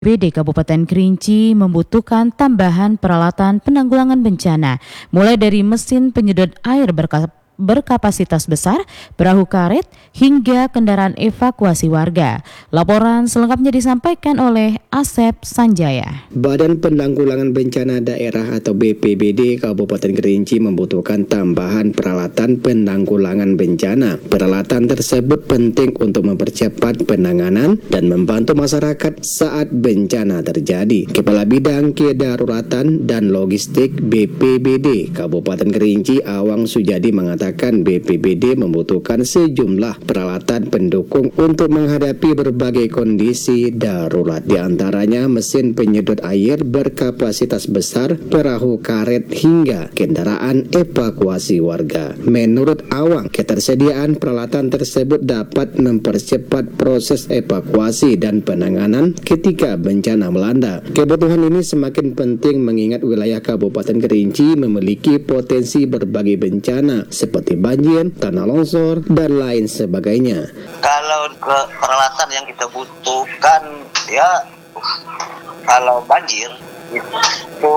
BPBD Kabupaten Kerinci membutuhkan tambahan peralatan penanggulangan bencana, mulai dari mesin penyedot air berkapasitas besar, perahu karet, hingga kendaraan evakuasi warga. Laporan selengkapnya disampaikan oleh Asep Sanjaya. Badan Penanggulangan Bencana Daerah atau BPBD Kabupaten Kerinci membutuhkan tambahan peralatan penanggulangan bencana. Peralatan tersebut penting untuk mempercepat penanganan dan membantu masyarakat saat bencana terjadi. Kepala Bidang Kedaruratan dan Logistik BPBD Kabupaten Kerinci, Awang Sujadi, mengatakan BPBD membutuhkan sejumlah peralatan pendukung untuk menghadapi berbagai kondisi darurat, di antaranya mesin penyedot air berkapasitas besar, perahu karet, hingga kendaraan evakuasi warga. Menurut Awang, ketersediaan peralatan tersebut dapat mempercepat proses evakuasi dan penanganan ketika bencana melanda. Kebutuhan ini semakin penting mengingat wilayah Kabupaten Kerinci memiliki potensi berbagai bencana seperti banjir, tanah longsor, dan lain sebagainya. Kalau peralatan yang kita butuhkan, ya kalau banjir itu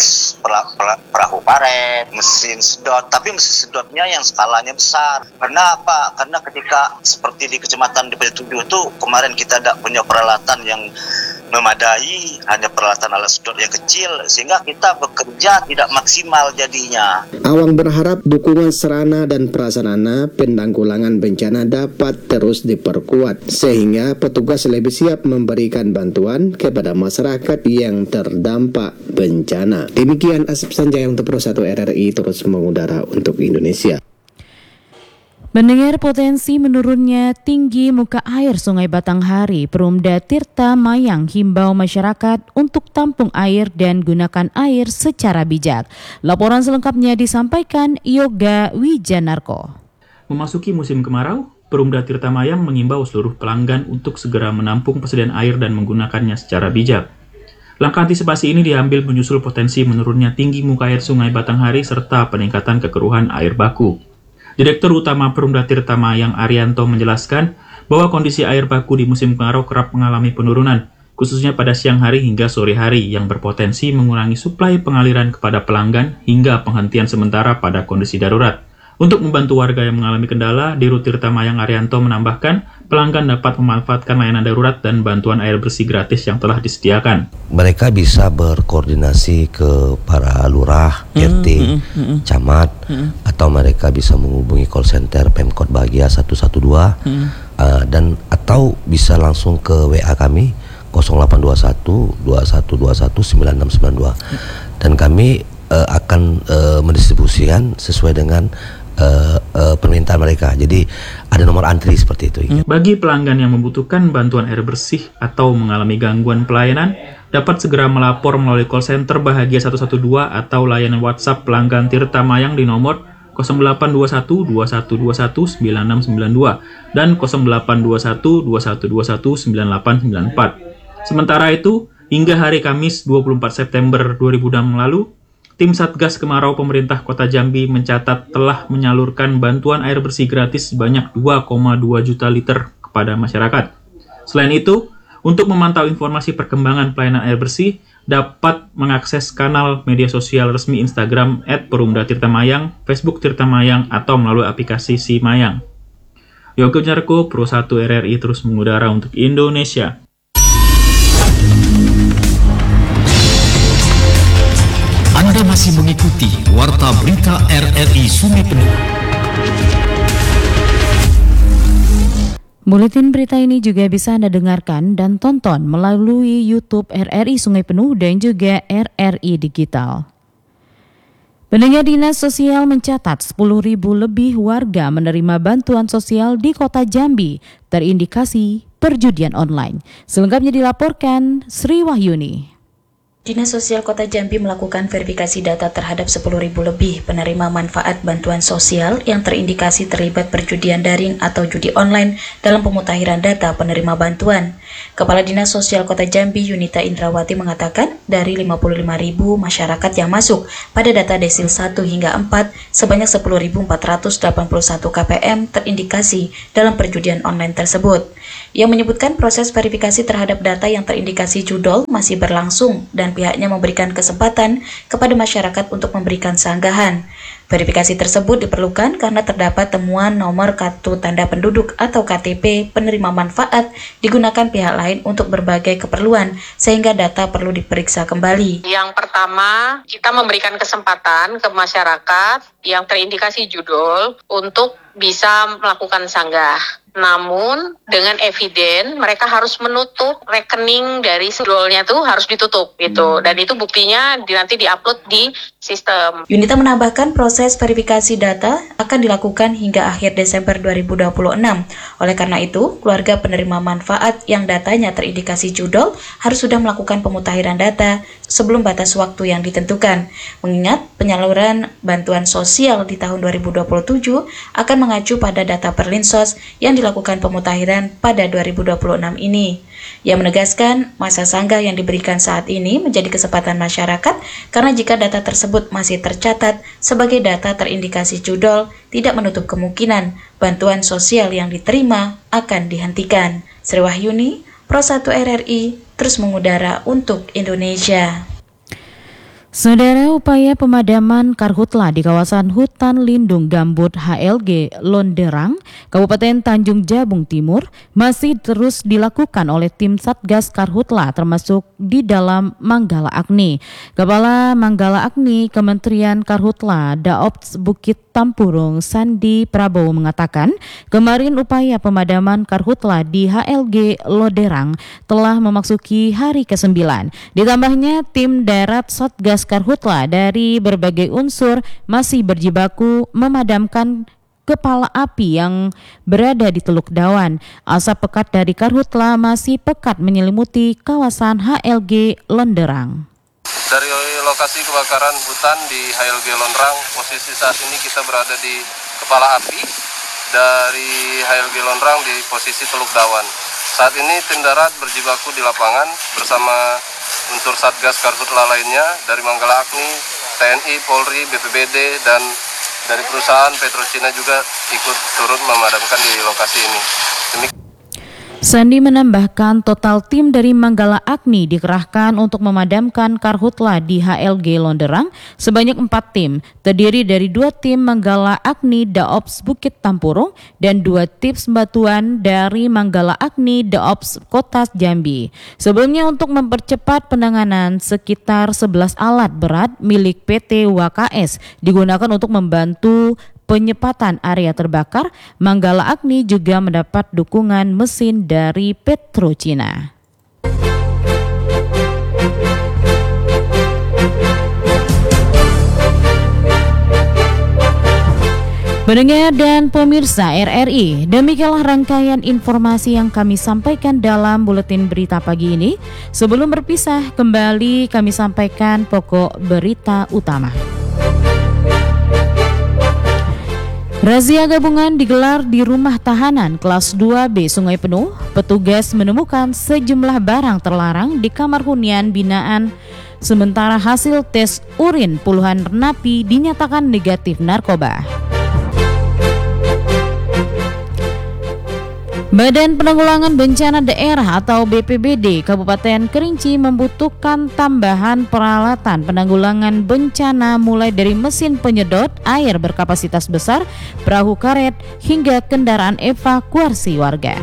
perahu karet, mesin sedot, tapi mesin sedotnya yang skalanya besar. Kenapa? Karena ketika seperti di Kecamatan DP7 itu kemarin kita tidak punya peralatan yang memadai, hanya peralatan alat sedot yang kecil, sehingga kita bekerja tidak maksimal jadinya. Awang berharap dukungan sarana dan prasarana penanggulangan bencana dapat terus diperkuat, sehingga petugas lebih siap memberikan bantuan kepada masyarakat yang terdampak bencana. Demikian Asep Sanjaya untuk Pro 1 RRI terus mengudara untuk Indonesia. Mendengar potensi menurunnya tinggi muka air Sungai Batanghari, Perumda Tirta Mayang himbau masyarakat untuk tampung air dan gunakan air secara bijak. Laporan selengkapnya disampaikan Yoga Wijanarko. Memasuki musim kemarau, Perumda Tirta Mayang mengimbau seluruh pelanggan untuk segera menampung persediaan air dan menggunakannya secara bijak. Langkah antisipasi ini diambil menyusul potensi menurunnya tinggi muka air Sungai Batanghari serta peningkatan kekeruhan air baku. Direktur Utama Perumda Tirta Mayang Arianto menjelaskan bahwa kondisi air baku di musim kemarau kerap mengalami penurunan, khususnya pada siang hari hingga sore hari yang berpotensi mengurangi suplai pengaliran kepada pelanggan hingga penghentian sementara pada kondisi darurat. Untuk membantu warga yang mengalami kendala, Dirut Tirta Mayang Arianto menambahkan pelanggan dapat memanfaatkan layanan darurat dan bantuan air bersih gratis yang telah disediakan. Mereka bisa berkoordinasi ke para lurah, RT, camat, atau mereka bisa menghubungi call center Pemkot Bahagia 112, dan atau bisa langsung ke WA kami 0821 2121 9692, dan kami akan mendistribusikan sesuai dengan permintaan mereka. Jadi ada nomor antri seperti itu. Bagi pelanggan yang membutuhkan bantuan air bersih atau mengalami gangguan pelayanan, dapat segera melapor melalui call center Bahagia 112 atau layanan WhatsApp pelanggan Tirta Mayang di nomor 0821 2121 9692 dan 0821 2121 9894. Sementara itu, hingga hari Kamis 24 September 2006 lalu, Tim Satgas Kemarau Pemerintah Kota Jambi mencatat telah menyalurkan bantuan air bersih gratis sebanyak 2,2 juta liter kepada masyarakat. Selain itu, untuk memantau informasi perkembangan pelayanan air bersih, dapat mengakses kanal media sosial resmi Instagram @perumda_tirtamayang, Facebook Tirta Mayang, atau melalui aplikasi Si Mayang. Yoga Jarko, Pro 1 RRI terus mengudara untuk Indonesia. Anda masih mengikuti Warta Berita RRI Sungai Penuh. Buletin berita ini juga bisa Anda dengarkan dan tonton melalui YouTube RRI Sungai Penuh dan juga RRI Digital. Pendengar, Dinas Sosial mencatat 10.000 lebih warga menerima bantuan sosial di Kota Jambi terindikasi perjudian online. Selengkapnya dilaporkan Sri Wahyuni. Dinas Sosial Kota Jambi melakukan verifikasi data terhadap 10.000 lebih penerima manfaat bantuan sosial yang terindikasi terlibat perjudian daring atau judi online dalam pemutahiran data penerima bantuan. Kepala Dinas Sosial Kota Jambi Yunita Indrawati mengatakan dari 55.000 masyarakat yang masuk pada data desil 1 hingga 4, sebanyak 10.481 KPM terindikasi dalam perjudian online tersebut. yang menyebutkan proses verifikasi terhadap data yang terindikasi judol masih berlangsung dan pihaknya memberikan kesempatan kepada masyarakat untuk memberikan sanggahan. Verifikasi tersebut diperlukan karena terdapat temuan nomor kartu tanda penduduk atau KTP penerima manfaat digunakan pihak lain untuk berbagai keperluan, sehingga data perlu diperiksa kembali. Yang pertama, kita memberikan kesempatan ke masyarakat yang terindikasi judul untuk bisa melakukan sanggah. Namun dengan eviden mereka harus menutup rekening dari judulnya tuh harus ditutup gitu, dan itu buktinya nanti diupload di sistem. Yunita menambahkan proses verifikasi data akan dilakukan hingga akhir Desember 2026. Oleh karena itu, keluarga penerima manfaat yang datanya terindikasi judul harus sudah melakukan pemutahiran data sebelum batas waktu yang ditentukan. Mengingat penyaluran bantuan sosial di tahun 2027 akan mengacu pada data Perlinsos yang dilakukan pemutahiran pada 2026 ini. Ia menegaskan masa sanggah yang diberikan saat ini menjadi kesempatan masyarakat karena jika data tersebut masih tercatat sebagai data terindikasi judul, tidak menutup kemungkinan bantuan sosial yang diterima akan dihentikan. Sri Wahyuni, Pro 1 RRI, terus mengudara untuk Indonesia. Saudara, upaya pemadaman karhutla di kawasan hutan lindung gambut HLG Londerang, Kabupaten Tanjung Jabung Timur masih terus dilakukan oleh tim Satgas Karhutla termasuk di dalam Manggala Agni. Kepala Manggala Agni Kementerian Karhutla Daops Bukit Tampurung Sandi Prabowo mengatakan kemarin upaya pemadaman karhutla di HLG Londerang telah memasuki hari ke-9. Ditambahnya tim darat Satgas Karhutla dari berbagai unsur masih berjibaku memadamkan kepala api yang berada di Teluk Dawan. Asap pekat dari karhutla masih pekat menyelimuti kawasan HLG Londerang. Dari lokasi kebakaran hutan di HLG Londerang, posisi saat ini kita berada di kepala api dari HLG Londerang di posisi Teluk Dawan. Saat ini tim darat berjibaku di lapangan bersama unsur Satgas Karhutla lainnya dari Manggala Agni, TNI, Polri, BPBD, dan dari perusahaan Petrocina juga ikut turut memadamkan di lokasi ini. Sandi menambahkan total tim dari Manggala Agni dikerahkan untuk memadamkan karhutla di HLG Londerang sebanyak 4 tim, terdiri dari 2 tim Manggala Agni Daops Bukit Tampurung dan 2 tim bantuan dari Manggala Agni Daops Kota Jambi. Sebelumnya untuk mempercepat penanganan, sekitar 11 alat berat milik PT WKS digunakan untuk membantu penyekatan area terbakar. Manggala Agni juga mendapat dukungan mesin dari Petrocina. Pendengar dan pemirsa RRI, demikianlah rangkaian informasi yang kami sampaikan dalam buletin berita pagi ini. Sebelum berpisah, kembali kami sampaikan pokok berita utama. Razia gabungan digelar di rumah tahanan kelas 2B Sungai Penuh. Petugas menemukan sejumlah barang terlarang di kamar hunian binaan. Sementara hasil tes urin puluhan napi dinyatakan negatif narkoba. Badan Penanggulangan Bencana Daerah atau BPBD Kabupaten Kerinci membutuhkan tambahan peralatan penanggulangan bencana mulai dari mesin penyedot air berkapasitas besar, perahu karet, hingga kendaraan evakuasi warga.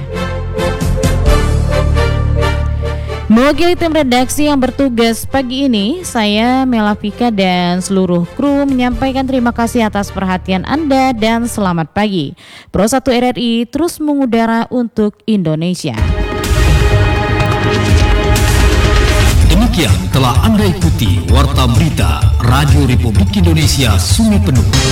Mewakili tim redaksi yang bertugas pagi ini, saya Melavika dan seluruh kru menyampaikan terima kasih atas perhatian Anda dan selamat pagi. Pro 1 RRI terus mengudara untuk Indonesia. Demikian telah Anda ikuti Warta Berita Radio Republik Indonesia Sungai Penuh.